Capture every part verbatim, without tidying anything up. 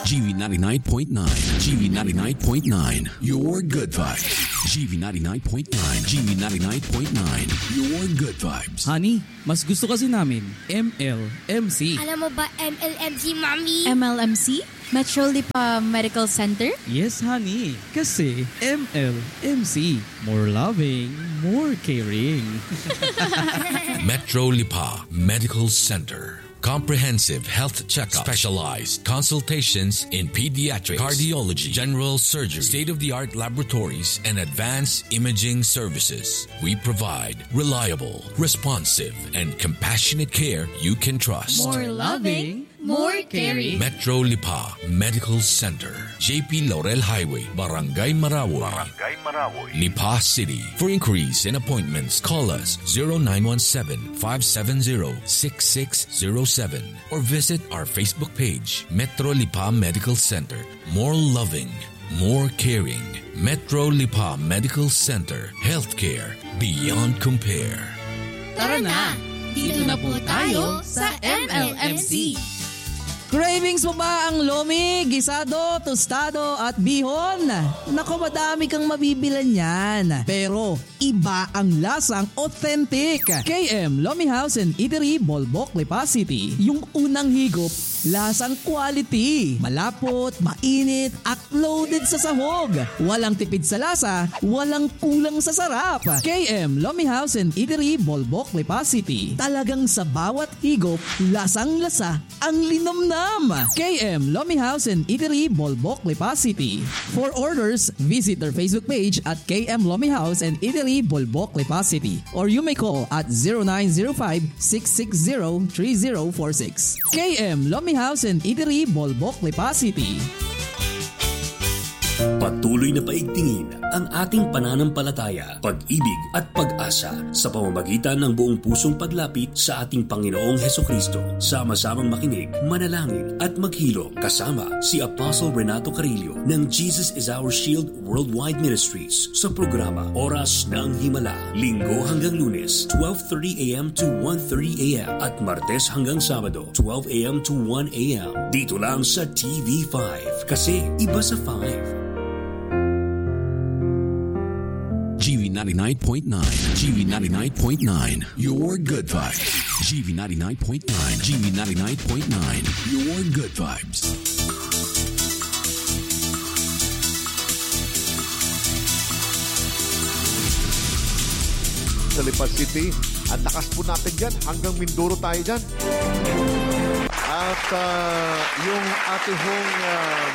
G V ninety-nine point nine. G V ninety-nine point nine. Your good vibes. G V ninety-nine point nine. G V ninety-nine point nine. Your good vibes. Honey, mas gusto kasi namin M L M C. Alam mo ba M L M C, Mommy? M L M C? Metro Lipa Medical Center? Yes, honey. Kasi M L M C. More loving, more caring. Metro Lipa Medical Center. Comprehensive health checkup, specialized consultations in pediatrics, cardiology, general surgery, state-of-the-art laboratories, and advanced imaging services. We provide reliable, responsive, and compassionate care you can trust. More loving, more caring. Metro Lipa Medical Center, J P Laurel Highway, Barangay Marawoy, Barangay Marawoy, Lipa City. For inquiries and appointments, call us zero nine one seven, five seven zero, six six zero seven or visit our Facebook page, Metro Lipa Medical Center. More loving, more caring. Metro Lipa Medical Center. Healthcare beyond compare. Tara na! Dito na po tayo sa M L M C. Cravings mo ba ang lomi, gisado, tostado at bihon? Naku, madami kang mabibilan yan. Pero iba ang lasang authentic. K M Lomi House and Eatery, Bolbok, Lipa City. Yung unang higop, lasang quality. Malapot, mainit, uploaded sa sahog. Walang tipid sa lasa, walang kulang sa sarap. K M Lomi House and Eatery, Bolbok, Lipa City. Talagang sa bawat higop, lasang-lasa ang linamnam. K M Lomi House and Eatery, Bolbok, Lipa City. For orders, visit their Facebook page at K M Lomi House and Eatery, Bolbok, Lipa City. Or you may call at zero nine zero five, six six zero, three zero four six. K M Lomi House and Eatery, Bolbok, Lipa City. Patuloy na paigtingin ang ating pananampalataya, pag-ibig at pag-asa sa pamamagitan ng buong pusong paglapit sa ating Panginoong Hesukristo. Sama-samang makinig, manalangin at maghilom kasama si Apostle Renato Carillo ng Jesus is Our Shield Worldwide Ministries sa programa Oras ng Himala, Linggo hanggang Lunes, twelve thirty a.m. to one thirty a.m. at Martes hanggang Sabado, twelve a.m. to one a.m. Dito lang sa T V five kasi iba sa five. G V ninety-nine point nine. G V ninety-nine point nine. Your good vibes. G V ninety-nine point nine. G V ninety-nine point nine. Your good vibes. sa Lipa City. Ang takas po natin dyan. Hanggang Mindoro tayo dyan. At uh, yung ating hong uh,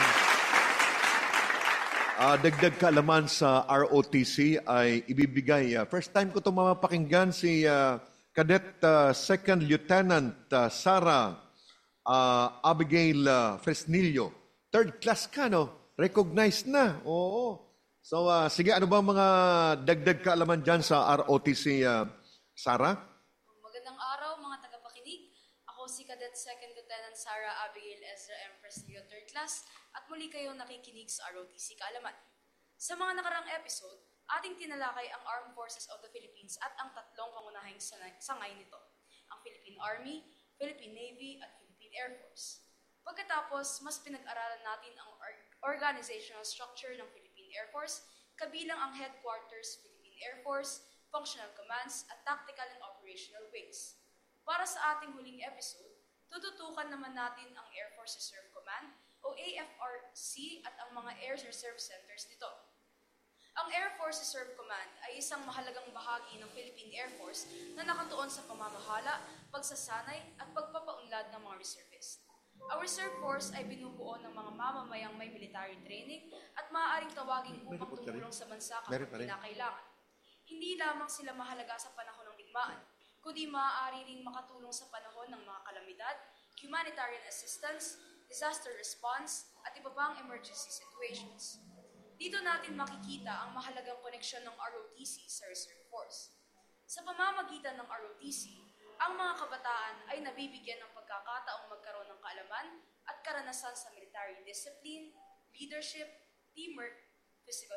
uh, dagdag kaalaman sa R O T C ay ibibigay. Uh, first time ko ito mapakinggan si uh, Cadet uh, Second Lieutenant uh, Sarah uh, Abigail uh, Fresnillo. Third class ka, no? Recognized na. Oo. So, uh, sige, ano ba mga dagdag kaalaman dyan sa R O T C, uh, Sarah? Magandang araw, mga tagapakinig. Ako si Cadet Second Lieutenant Sarah Abigail Ezra M. Fresnillo, third class, at muli kayong nakikinig sa R O T C Kaalaman. Sa mga nakarang episode, ating tinalakay ang Armed Forces of the Philippines at ang tatlong pangunahing sangay nito, ang Philippine Army, Philippine Navy, at Philippine Air Force. Pagkatapos, mas pinag-aralan natin ang organizational structure ng Philippine Air Force, kabilang ang headquarters, Philippine Air Force, functional commands, at tactical and operational wings. Para sa ating huling episode, tututukan naman natin ang Air Force Reserve Command o A F R C at ang mga Air Reserve Centers nito. Ang Air Force Reserve Command ay isang mahalagang bahagi ng Philippine Air Force na nakatuon sa pamamahala, pagsasanay, at pagpapaunlad ng mga reservists. Ang Reserve Force ay binubuo ng mga mamamayang may military training at maaaring tawagin upang tumulong sa bansa kapag kinakailangan. Hindi lamang sila mahalaga sa panahon ng digmaan, kundi maaari ring makatulong sa panahon ng mga kalamidad, humanitarian assistance, disaster response, at iba pang emergency situations. Dito natin makikita ang mahalagang koneksyon ng R O T C sa Reserve Force. Sa pamamagitan ng R O T C, ang mga kabataan ay nabibigyan ng pagkakataong magkaroon ng kaalaman at karanasan sa military discipline, leadership, teamwork, physical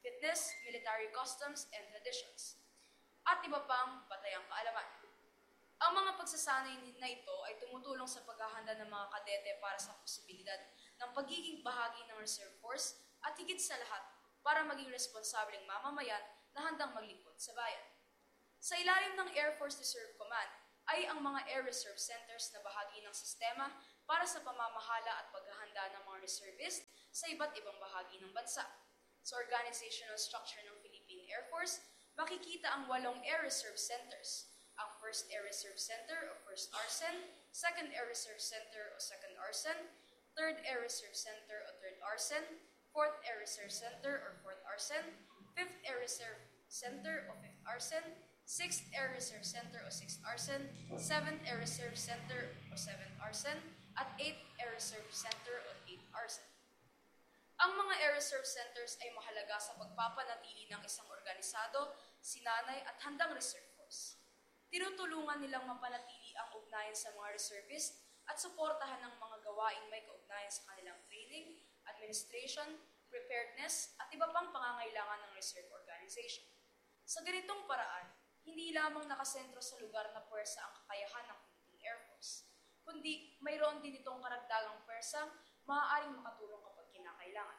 fitness, military customs, and traditions, at iba pang batayang kaalaman. Ang mga pagsasanay na ito ay tumutulong sa paghahanda ng mga kadete para sa posibilidad ng pagiging bahagi ng Reserve Force at higit sa lahat para maging responsableng mamamayan na handang maglingkod sa bayan. Sa ilalim ng Air Force Reserve Command ay ang mga Air Reserve Centers na bahagi ng sistema para sa pamamahala at paghahanda ng mga reservist sa iba't ibang bahagi ng bansa. Sa organizational structure ng Philippine Air Force, makikita ang walong Air Reserve Centers, ang first Air Reserve Center o first A R C E N, second Air Reserve Center o second A R C E N, third Air Reserve Center o third A R C E N, fourth Air Reserve Center or fourth A R C E N, fifth Air Reserve Center o fifth A R C E N, sixth Air Reserve Center o sixth A R C E N, seventh Air Reserve Center o seventh A R C E N, at eighth Air Reserve Center o eighth A R C E N. Ang mga Air Reserve Centers ay mahalaga sa pagpapanatili ng isang organisado, sinanay at handang reserve force. Tinutulungan nilang mapanatili ang ugnayan sa mga reservist at suportahan ang mga gawaing may kaugnayan sa kanilang training, administration, preparedness, at iba pang pangangailangan ng reserve organization. Sa ganitong paraan, hindi lamang nakasentro sa lugar na puwersa ang kakayahan ng Philippine Air Force, kundi mayroon din itong karagdagang puwersang maaaring makatulong kapag kinakailangan.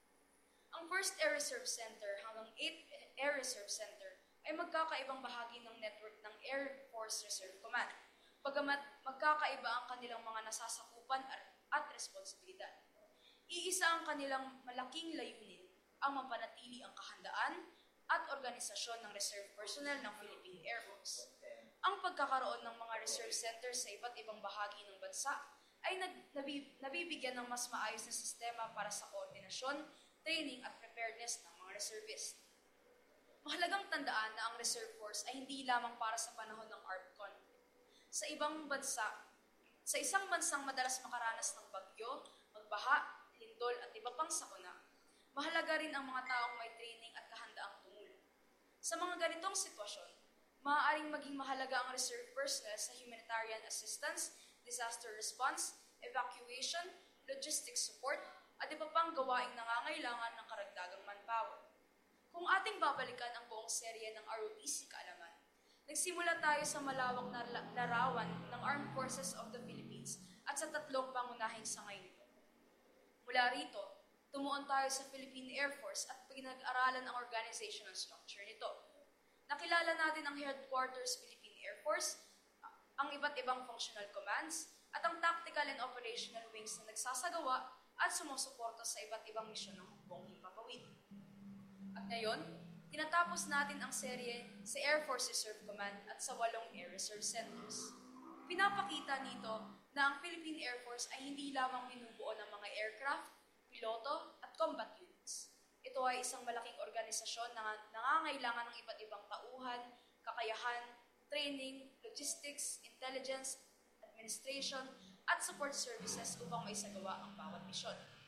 Ang first Air Reserve Center hanggang eighth Air Reserve Center ay magkakaibang bahagi ng network ng Air Force Reserve Command, bagamat magkakaiba ang kanilang mga nasasakupan at responsibilidad. Iisa ang kanilang malaking layunin ang mapanatili ang kahandaan at organisasyon ng reserve personnel ng Philippine Air Force. Ang pagkakaroon ng mga reserve centers sa iba't ibang bahagi ng bansa ay nabibigyan ng mas maayos na sistema para sa koordinasyon, training at preparedness ng mga reservist. Mahalagang tandaan na ang reserve force ay hindi lamang para sa panahon ng armed conflict. Sa ibang bansa, sa isang bansang madalas makaranas ng bagyo, magbaha, lindol at iba pang sakuna, mahalaga rin ang mga taong may training at kahandaang tumulong. Sa mga ganitong sitwasyon, maaaring maging mahalaga ang reserve personnel sa humanitarian assistance, disaster response, evacuation, logistics support, at iba pang gawaing nangangailangan ng karagdagang manpower. Kung ating babalikan ang buong serye ng R O T C Kaalaman, nagsimula tayo sa malawak na larawan ng Armed Forces of the Philippines at sa tatlong pangunahing sangay nito. Mula rito, tumuon tayo sa Philippine Air Force at pinag-aralan ang organizational structure nito. Nakilala natin ang Headquarters Philippine Air Force, ang iba't ibang functional commands, at ang tactical and operational wings na nagsasagawa at sumusuporta sa iba't ibang misyon ng hukbong himpapawid. At ngayon, tinatapos natin ang serye sa Air Force Reserve Command at sa walong Air Reserve Centers. Pinapakita nito na ang Philippine Air Force ay hindi lamang binubuo ng mga aircraft, piloto, at combat units. Ito ay isang malaking organisasyon na nangangailangan ng iba't ibang tauhan, kakayahan, training, logistics, intelligence, administration, at support services upang maisagawa ang bawat misyon.